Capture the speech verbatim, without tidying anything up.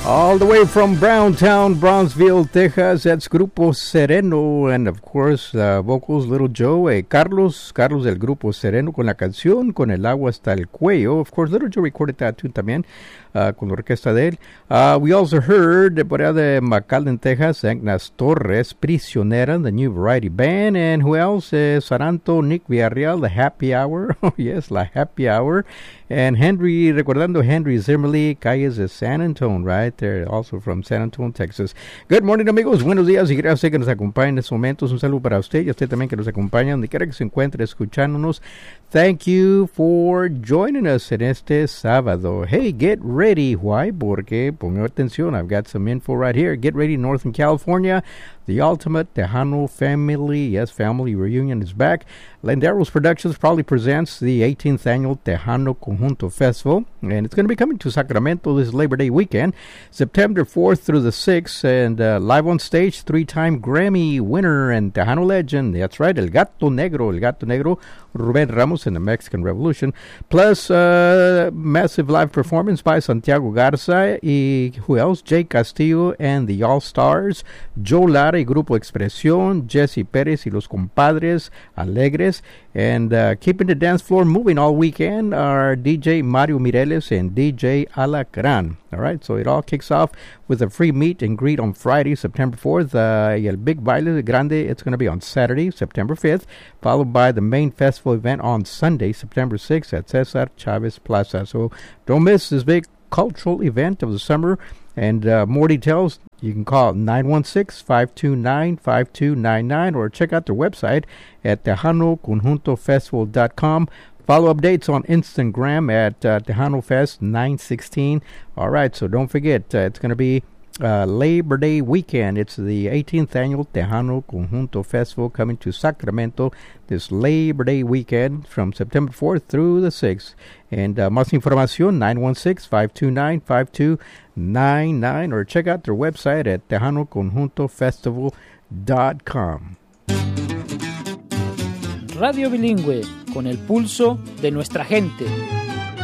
All the way from Browntown, Brownsville, Texas, that's Grupo Sereno, and of course, uh, vocals, Little Joe, eh, Carlos, Carlos del Grupo Sereno con la canción Con el agua hasta el cuello. Of course, Little Joe recorded that tune también uh, con la orquesta de él. Uh, we also heard de por allá de McAllen, Texas, Agnes Torres, Prisionera, the New Variety Band, and who else? Uh, Saranto, Nick Villarreal, the Happy Hour, oh yes, la Happy Hour, and Henry, recordando Henry Zimmerly, Calles de San Antonio, right? There, also from San Antonio, Texas. Good morning, amigos. Buenos días y gracias que nos acompañen en estos momentos. Un saludo para usted y a usted también que nos acompaña donde quiera que se encuentre escuchándonos. Thank you for joining us en este sábado. Hey, get ready. Why? Porque, ponme atención, I've got some info right here. Get ready, Northern California. The ultimate Tejano family, yes, family reunion is back. Landeros Productions proudly presents the eighteenth annual Tejano Conjunto Festival, and it's going to be coming to Sacramento this Labor Day weekend, September fourth through the sixth, and uh, live on stage, three-time Grammy winner and Tejano legend, that's right, El Gato Negro, El Gato Negro, Ruben Ramos in the Mexican Revolution, plus uh, massive live performance by Santiago Garza, y who else? Jay Castillo and the All-Stars, Joe Lara y Grupo Expresión, Jesse Perez y los Compadres Alegres, and uh, keeping the dance floor moving all weekend are D J Mario Mireles and D J Alacran. All right, so it all kicks off with a free meet and greet on Friday, September fourth. Uh, y el Big Baile Grande, it's going to be on Saturday, September fifth, followed by the main festival event on Sunday, September sixth at Cesar Chavez Plaza. So don't miss this big cultural event of the summer. And uh, more details, you can call nine one six, five two nine, five two nine nine or check out their website at tejano conjunto festival dot com. Follow updates on Instagram at uh, Tejano Fest nine sixteen. All right, so don't forget, uh, it's going to be uh, Labor Day weekend. It's the eighteenth annual Tejano Conjunto Festival coming to Sacramento this Labor Day weekend from September fourth through the sixth. And uh, más información, nine one six, five two nine, five two nine nine or check out their website at tejano conjunto festival dot com. Radio Bilingüe, con el pulso de nuestra gente.